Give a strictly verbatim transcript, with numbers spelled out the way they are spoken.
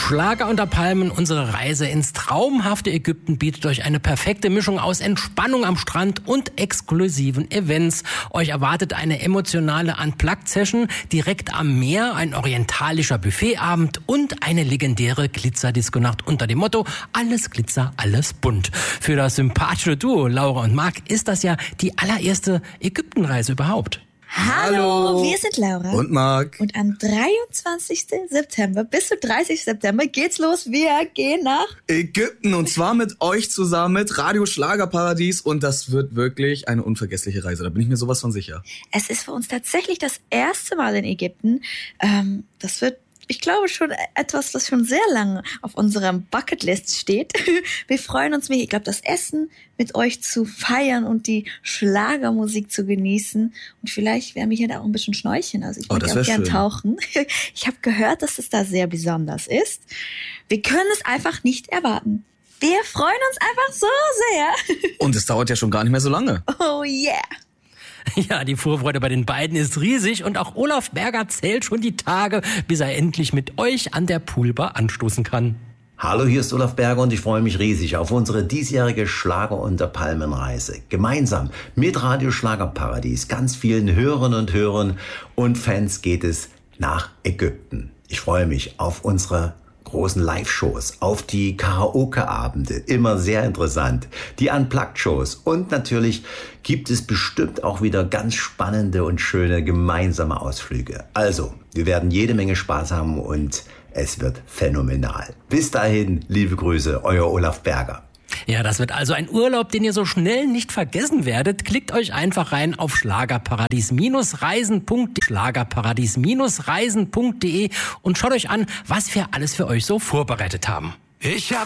Schlager unter Palmen, unsere Reise ins traumhafte Ägypten bietet euch eine perfekte Mischung aus Entspannung am Strand und exklusiven Events. Euch erwartet eine emotionale Unplugged-Session direkt am Meer, ein orientalischer Buffetabend und eine legendäre Glitzer-Disco-Nacht unter dem Motto alles Glitzer, alles bunt. Für das sympathische Duo Laura und Marc ist das ja die allererste Ägyptenreise überhaupt. Hallo, Hallo, wir sind Laura und Marc. Und am dreiundzwanzigsten September bis zum dreißigsten September geht's los. Wir gehen nach Ägypten und zwar mit euch zusammen mit Radio Schlagerparadies und das wird wirklich eine unvergessliche Reise. Da bin ich mir sowas von sicher. Es ist für uns tatsächlich das erste Mal in Ägypten. Ähm, das wird, ich glaube, schon etwas, das schon sehr lange auf unserem Bucketlist steht. Wir freuen uns mega. Ich glaube, das Essen mit euch zu feiern und die Schlagermusik zu genießen. Und vielleicht werden wir hier da auch ein bisschen schnorcheln. Also ich Oh, würde das auch wär gern schön. tauchen. Ich habe gehört, dass es da sehr besonders ist. Wir können es einfach nicht erwarten. Wir freuen uns einfach so sehr. Und es dauert ja schon gar nicht mehr so lange. Oh yeah. Ja, die Vorfreude bei den beiden ist riesig und auch Olaf Berger zählt schon die Tage, bis er endlich mit euch an der Poolbar anstoßen kann. Hallo, hier ist Olaf Berger und ich freue mich riesig auf unsere diesjährige Schlager unter Palmenreise. Gemeinsam mit Radio Schlagerparadies, ganz vielen Hörerinnen und Hörern und Fans geht es nach Ägypten. Ich freue mich auf unsere großen Live-Shows, auf die Karaoke-Abende, immer sehr interessant, die Unplugged-Shows und natürlich gibt es bestimmt auch wieder ganz spannende und schöne gemeinsame Ausflüge. Also, wir werden jede Menge Spaß haben und es wird phänomenal. Bis dahin, liebe Grüße, euer Olaf Berger. Ja, das wird also ein Urlaub, den ihr so schnell nicht vergessen werdet. Klickt euch einfach rein auf schlagerparadies-reisen punkt de, schlagerparadies-reisen punkt de und schaut euch an, was wir alles für euch so vorbereitet haben. Ich hab